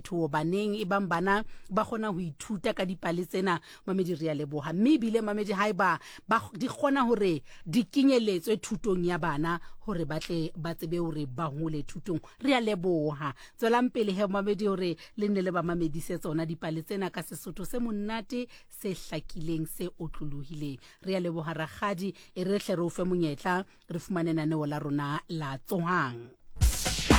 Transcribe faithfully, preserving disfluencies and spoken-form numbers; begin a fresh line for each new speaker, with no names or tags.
phethoho baneng e bang bana ba kgona ho ithuta ka dipale tsena Mamedi re a leboha mme bile Mamedi haeba ba di kgona hore di kenyeletswe thutong ya bana hore batle ba tsebe hore ba hole thutong re a leboha tswelang pele he Mamedi hore le nne le ba mamedise tsona dipale tsena ka Sesotho se monate se hlakileng se otlolohileng re a leboha rakgadi e re hle re o fe monyetla re fumane naneo la rona la tsohang.